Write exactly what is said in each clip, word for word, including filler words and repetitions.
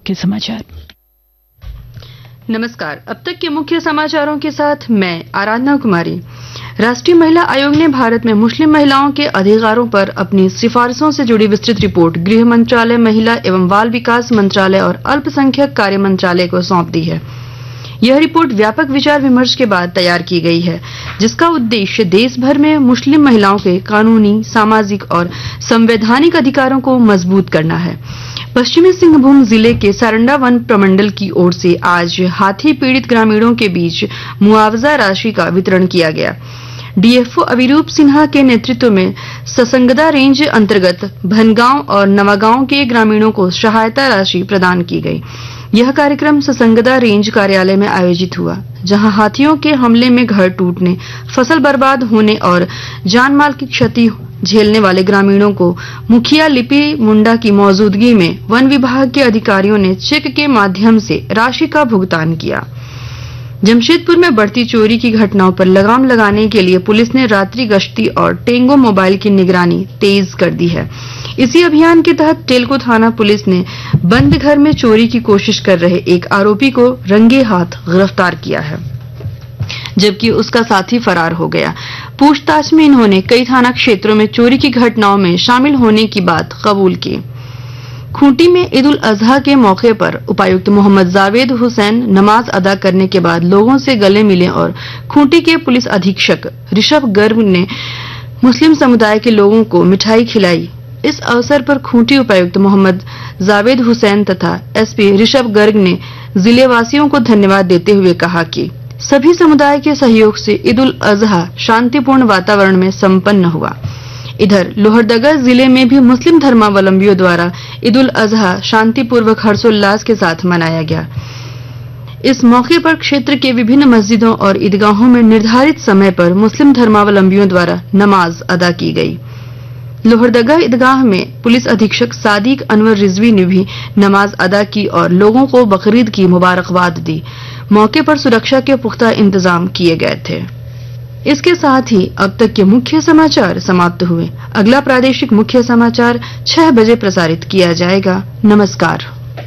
मुख्य समाचार। नमस्कार। अब तक के मुख्य समाचारों के साथ मैं आराधना कुमारी। राष्ट्रीय महिला आयोग ने भारत में मुस्लिम महिलाओं के अधिकारों पर अपनी सिफारिशों से जुड़ी विस्तृत रिपोर्ट गृह मंत्रालय, महिला एवं बाल विकास मंत्रालय और अल्पसंख्यक कार्य मंत्रालय को सौंप दी है। यह रिपोर्ट व्यापक विचार विमर्श के बाद तैयार की गई है, जिसका उद्देश्य देश भर में मुस्लिम महिलाओं के कानूनी, सामाजिक और संवैधानिक अधिकारों को मजबूत करना है। पश्चिमी सिंहभूम जिले के सारंडा वन प्रमंडल की ओर से आज हाथी पीड़ित ग्रामीणों के बीच मुआवजा राशि का वितरण किया गया। डीएफओ अविरूप सिन्हा के नेतृत्व में ससंगदा रेंज अंतर्गत भनगांव और नवागांव के ग्रामीणों को सहायता राशि प्रदान की गई। यह कार्यक्रम ससंगदा रेंज कार्यालय में आयोजित हुआ, जहां हाथियों के हमले में घर टूटने, फसल बर्बाद होने और जान माल की क्षति झेलने वाले ग्रामीणों को मुखिया लिपि मुंडा की मौजूदगी में वन विभाग के अधिकारियों ने चेक के माध्यम से राशि का भुगतान किया। जमशेदपुर में बढ़ती चोरी की घटनाओं पर लगाम लगाने के लिए पुलिस ने रात्रि गश्ती और टेंगो मोबाइल की निगरानी तेज कर दी है। इसी अभियान के तहत टेलको थाना पुलिस ने बंद घर में चोरी की कोशिश कर रहे एक आरोपी को रंगे हाथ गिरफ्तार किया है, जबकि उसका साथी फरार हो गया। पूछताछ में इन्होंने कई थाना क्षेत्रों में चोरी की घटनाओं में शामिल होने की बात कबूल की। खूंटी में ईद उल अजहा के मौके पर उपायुक्त मोहम्मद जावेद हुसैन नमाज अदा करने के बाद लोगों से गले मिले और खूंटी के पुलिस अधीक्षक ऋषभ गर्ग ने मुस्लिम समुदाय के लोगों को मिठाई खिलाई। इस अवसर पर खूंटी उपायुक्त मोहम्मद जावेद हुसैन तथा एसपी ऋषभ गर्ग ने जिले वासियों को धन्यवाद देते हुए कहा कि सभी समुदाय के सहयोग से ईद उल अजहा शांतिपूर्ण वातावरण में संपन्न हुआ। इधर लोहरदगा जिले में भी मुस्लिम धर्मावलंबियों द्वारा ईद उल अजहा शांतिपूर्वक हर्षोल्लास के साथ मनाया गया। इस मौके पर क्षेत्र के विभिन्न मस्जिदों और ईदगाहों में निर्धारित समय पर मुस्लिम धर्मावलंबियों द्वारा नमाज अदा की गई। लोहरदगा ईदगाह में पुलिस अधीक्षक सादिक अनवर रिजवी ने भी नमाज अदा की और लोगों को बकरीद की मुबारकबाद दी। मौके पर सुरक्षा के पुख्ता इंतजाम किए गए थे। इसके साथ ही अब तक के मुख्य समाचार समाप्त हुए। अगला प्रादेशिक मुख्य समाचार छह बजे प्रसारित किया जाएगा। नमस्कार।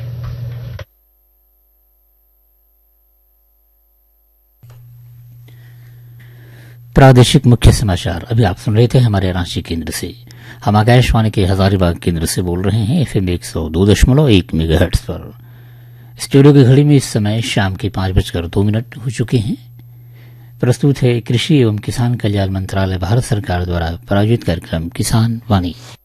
प्रादेशिक मुख्य समाचार अभी आप सुन रहे थे हमारे रांची केंद्र से। हम आकाशवाणी के हजारीबाग केंद्र से बोल रहे हैं एफएम एक सौ दो दशमलव एक मेगाहर्ट्ज पर। स्टूडियो की घड़ी में इस समय शाम के पांच बजकर दो मिनट हो चुके हैं। प्रस्तुत है कृषि एवं किसान कल्याण मंत्रालय भारत सरकार द्वारा प्रायोजित कार्यक्रम किसान वाणी।